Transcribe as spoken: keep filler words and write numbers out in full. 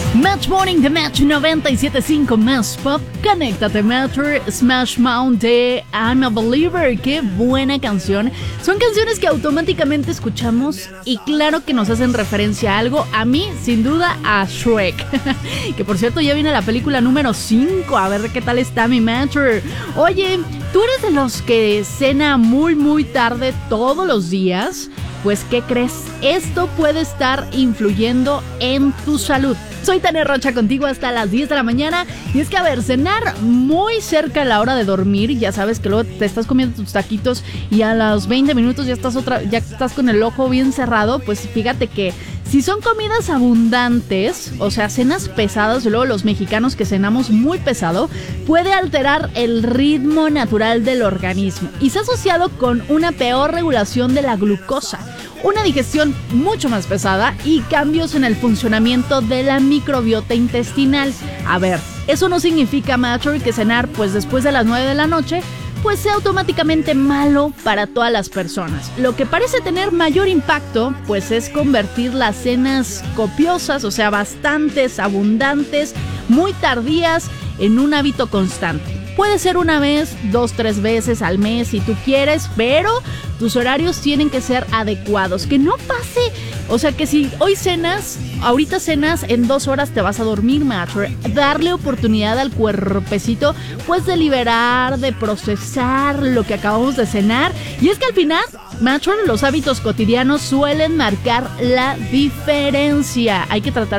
Match Morning de Match noventa y siete punto cinco más pop. Conéctate, Matter, Smash Mouth de I'm a Believer. Qué buena canción. Son canciones que automáticamente escuchamos y claro que nos hacen referencia a algo. A mí, sin duda, a Shrek. Que por cierto ya viene la película número cinco. A ver qué tal está mi Matter. Oye, ¿tú eres de los que cena muy muy tarde todos los días? Pues, ¿qué crees? Esto puede estar influyendo en tu salud. Soy Tania Rocha contigo hasta las diez de la mañana. Y es que, a ver, cenar muy cerca a la hora de dormir, ya sabes que luego te estás comiendo tus taquitos y a los veinte minutos ya estás otra, ya estás con el ojo bien cerrado. Pues fíjate que si son comidas abundantes, o sea, cenas pesadas, y luego los mexicanos que cenamos muy pesado, puede alterar el ritmo natural del organismo y se ha asociado con una peor regulación de la glucosa, una digestión mucho más pesada y cambios en el funcionamiento de la microbiota intestinal. A ver, eso no significa, Matter, que cenar pues después de las nueve de la noche pues sea automáticamente malo para todas las personas. Lo que parece tener mayor impacto pues es convertir las cenas copiosas, o sea, bastantes, abundantes, muy tardías, en un hábito constante. Puede ser una vez, dos, tres veces al mes si tú quieres, pero tus horarios tienen que ser adecuados. Que no pase, o sea que si hoy cenas, ahorita cenas, en dos horas te vas a dormir, Matter. Darle oportunidad al cuerpecito, pues de liberar, de procesar lo que acabamos de cenar. Y es que al final, Matter, los hábitos cotidianos suelen marcar la diferencia. Hay que tratar